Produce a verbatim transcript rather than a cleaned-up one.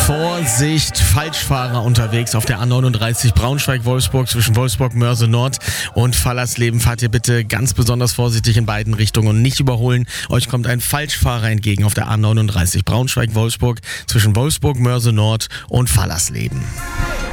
Vorsicht, Falschfahrer unterwegs auf der A neununddreißig Braunschweig-Wolfsburg zwischen Wolfsburg-Mörse-Nord und Fallersleben. Fahrt ihr bitte ganz besonders vorsichtig in beiden Richtungen und nicht überholen. Euch kommt ein Falschfahrer entgegen auf der A neununddreißig Braunschweig-Wolfsburg zwischen Wolfsburg-Mörse-Nord und Fallersleben.